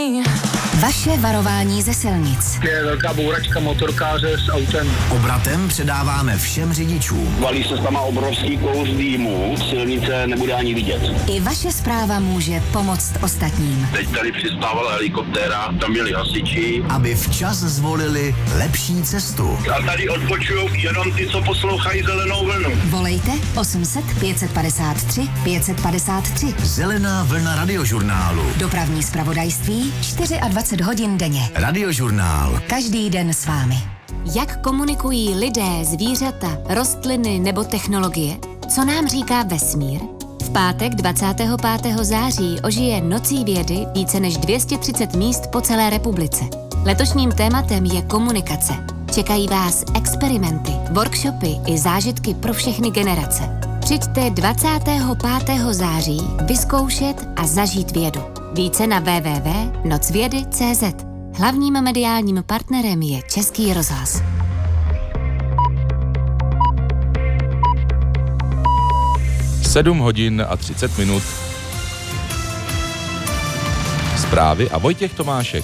Vaše varování ze silnic. Je velká bouračka motorkáře s autem. Obratem předáváme všem řidičům. Valí se tam obrovský kous dýmu, silnice nebude ani vidět. I vaše zpráva může pomoct ostatním. Teď tady přistávala helikoptéra, tam byli hasiči. Aby včas zvolili lepší cestu. A tady odpočujou jenom ty, co poslouchají Zelenou vlnu. Volejte 800 553 553. Zelená vlna radiožurnálu. Dopravní zpravodajství 24 hodin denně. Radiožurnál. Každý den s vámi. Jak komunikují lidé, zvířata, rostliny nebo technologie? Co nám říká vesmír? V pátek 25. září ožije Nocí vědy více než 230 míst po celé republice. Letošním tématem je komunikace. Čekají vás experimenty, workshopy i zážitky pro všechny generace. Přijďte 25. září vyzkoušet a zažít vědu. Více na www.nocvědy.cz. Hlavním mediálním partnerem je Český rozhlas. Sedm hodin a 30 minut. Zprávy a Vojtěch Tomášek.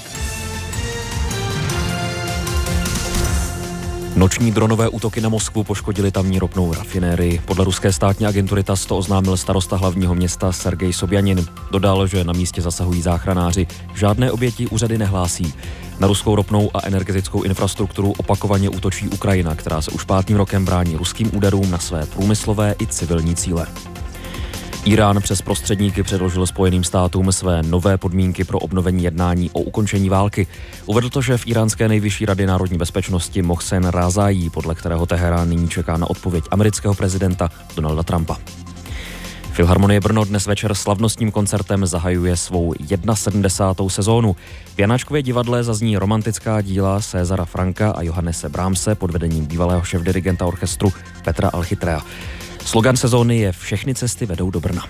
Noční dronové útoky na Moskvu poškodily tamní ropnou rafinérii. Podle ruské státní agentury TASS to oznámil starosta hlavního města Sergej Sobjanin. Dodal, že na místě zasahují záchranáři. Žádné oběti úřady nehlásí. Na ruskou ropnou a energetickou infrastrukturu opakovaně útočí Ukrajina, která se už 5. rokem brání ruským úderům na své průmyslové i civilní cíle. Irán přes prostředníky předložil Spojeným státům své nové podmínky pro obnovení jednání o ukončení války. Uvedl to šéf iránské nejvyšší rady národní bezpečnosti Mohsen Rázájí, podle kterého Teherán nyní čeká na odpověď amerického prezidenta Donalda Trumpa. Filharmonie Brno dnes večer slavnostním koncertem zahajuje svou 71. sezónu. V Janáčkově divadle zazní romantická díla Césara Franka a Johannese Brahmse pod vedením bývalého šéfdirigenta orchestru Petra Alchitrea. Slogan sezóny je Všechny cesty vedou do Brna.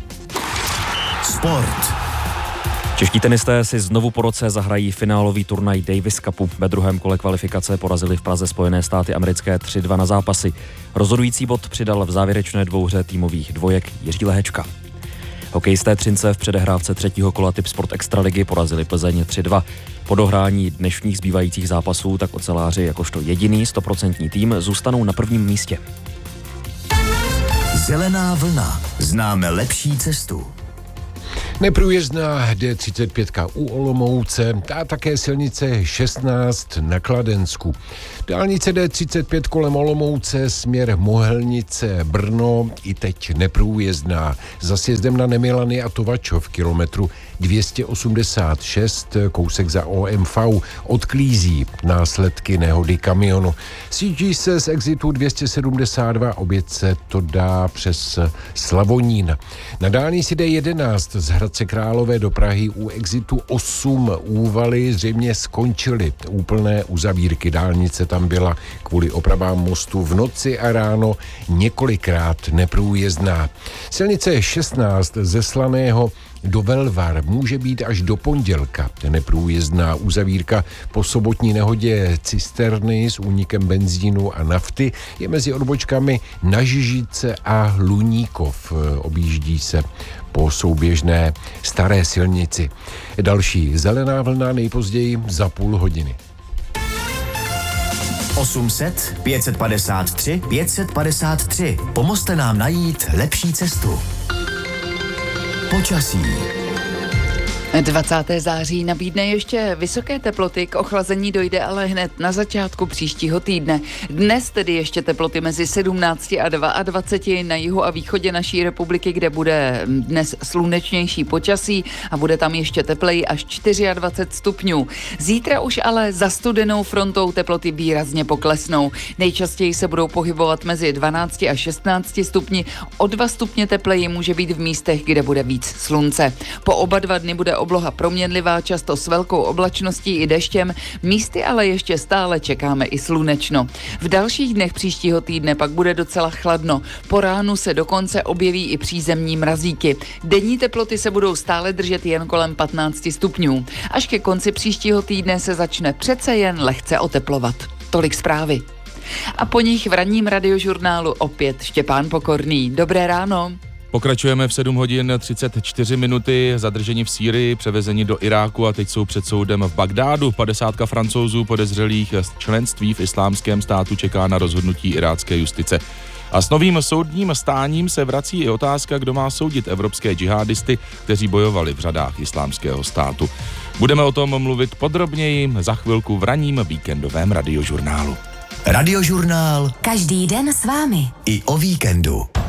Sport. Čeští tenisté si znovu po roce zahrají finálový turnaj Davis Cupu. Ve druhém kole kvalifikace porazili v Praze Spojené státy americké 3-2 na zápasy. Rozhodující bod přidal v závěrečné dvouhře týmových dvojek Jiří Lehečka. Hokejisté Třince v předehrávce třetího kola Typ Sport Extraligy porazili Plzeň 3-2. Po dohrání dnešních zbývajících zápasů tak oceláři jakožto jediný 100% tým zůstanou na prvním místě. Zelená vlna. Známe lepší cestu. Neprůjezdná D35 u Olomouce a také silnice 16 na Kladensku. Dálnice D35 kolem Olomouce směr Mohelnice Brno i teď neprůjezdná. Za sjezdem na Nemilany a Tovačov kilometru 286 kousek za OMV odklízí následky nehody kamionu. Sjíždí se z exitu 272, oběť se to dá přes Slavonín. Na dálnici D11 z Hradce Králové do Prahy u exitu 8 Úvaly zřejmě skončily úplné uzavírky. Dálnice tam byla kvůli opravám mostu v noci a ráno několikrát neprůjezdná. Silnice 16 ze Slaného do Velvar může být až do pondělka neprůjezdná. Uzavírka po sobotní nehodě cisterny s únikem benzínu a nafty je mezi odbočkami na Žižice a Luníkov. Objíždí se po souběžné staré silnici. Další zelená vlna nejpozději za půl hodiny. 800 553 553. Pomozte nám najít lepší cestu. Počasí. 20. září nabídne ještě vysoké teploty, k ochlazení dojde ale hned na začátku příštího týdne. Dnes tedy ještě teploty mezi 17 a 22 na jihu a východě naší republiky, kde bude dnes slunečnější počasí a bude tam ještě tepleji až 24 stupňů. Zítra už ale za studenou frontou teploty výrazně poklesnou. Nejčastěji se budou pohybovat mezi 12 a 16 stupni, o 2 stupně tepleji může být v místech, kde bude víc slunce. Po oba 2 dny bude obloha proměnlivá, často s velkou oblačností i deštěm, místy ale ještě stále čekáme i slunečno. V dalších dnech příštího týdne pak bude docela chladno. Po ránu se dokonce objeví i přízemní mrazíky. Denní teploty se budou stále držet jen kolem 15 stupňů. Až ke konci příštího týdne se začne přece jen lehce oteplovat. Tolik zprávy. A po nich v ranním radiožurnálu opět Štěpán Pokorný. Dobré ráno. Pokračujeme v 7 hodin 34 minuty, zadrženi v Sýrii, převezeni do Iráku a teď jsou před soudem v Bagdádu. 50 Francouzů podezřelých z členství v Islámském státu čeká na rozhodnutí irácké justice. A s novým soudním stáním se vrací i otázka, kdo má soudit evropské džihadisty, kteří bojovali v řadách Islámského státu. Budeme o tom mluvit podrobněji za chvilku v ranním víkendovém radiožurnálu. Radiožurnál Každý den s vámi. i o víkendu.